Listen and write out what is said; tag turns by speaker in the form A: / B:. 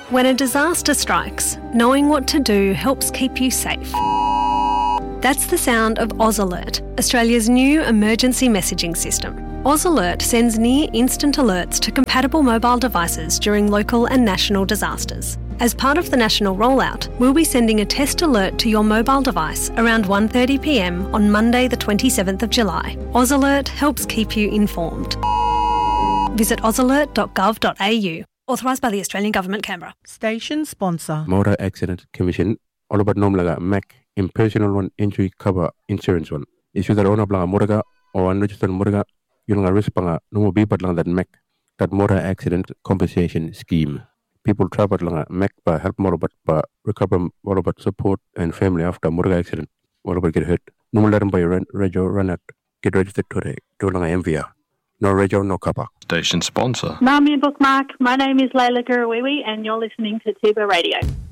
A: When a disaster strikes, knowing what to do helps keep you safe. That's the sound of Oz Alert, Australia's new emergency messaging system. Oz Alert sends near-instant alerts to compatible mobile devices during local and national disasters. As part of the national rollout, we'll be sending a test alert to your mobile device around 1:30pm on Monday the 27th of July. Oz Alert helps keep you informed. Visit ozalert.gov.au. Authorised by the Australian Government, Canberra.
B: Station sponsor.
C: Motor Accident Commission. All about nomlaga Mac Impersonal One Injury Cover Insurance One. Issue that owner blanga moraga or unregistered moraga yunga risk panga no be but lang that Mac that motor accident compensation scheme. People travel langa Mac pa help morabat pa recover morabat support and family after motor accident. Morabat get hurt. No let them by radio run act. Get registered today. Do langa MVR. No radio, no cover.
D: Station sponsor.
E: Nami Bookmark. My name is Layla Gurawiwi and you're listening to Tiba Radio.